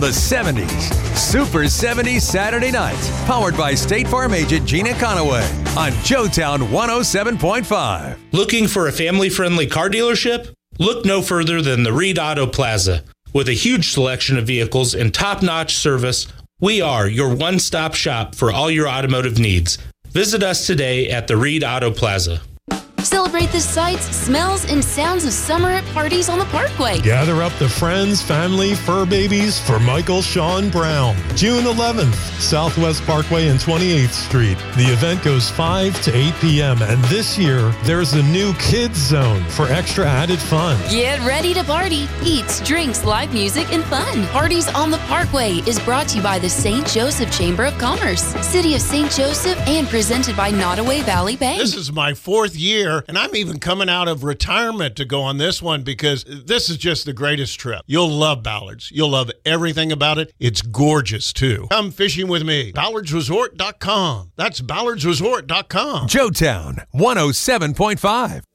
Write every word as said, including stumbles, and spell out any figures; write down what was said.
the seventies. Super seventies Saturday nights, powered by State Farm agent Gina Conaway on Joetown one oh seven point five. Looking for a family-friendly car dealership? Look no further than the Reed Auto Plaza. With a huge selection of vehicles and top-notch service, we are your one-stop shop for all your automotive needs. Visit us today at the Reed Auto Plaza. Celebrate the sights, smells, and sounds of summer at Parties on the Parkway. Gather up the friends, family, fur babies for Michael Sean Brown. June eleventh, Southwest Parkway and twenty-eighth Street. The event goes five to eight p.m. and this year, there's a new kids zone for extra added fun. Get ready to party. Eats, drinks, live music, and fun. Parties on the Parkway is brought to you by the Saint Joseph Chamber of Commerce, City of Saint Joseph, and presented by Nottoway Valley Bank. This is my fourth year. And I'm even coming out of retirement to go on this one because this is just the greatest trip. You'll love Ballards. You'll love everything about it. It's gorgeous, too. Come fishing with me. Ballards Resort dot com. That's Ballards Resort dot com. Joetown one oh seven point five.